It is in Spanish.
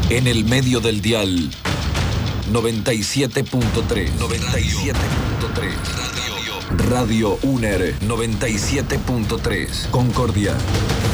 En el medio del dial, 97.3. 97.3. Radio UNER 97.3. Concordia.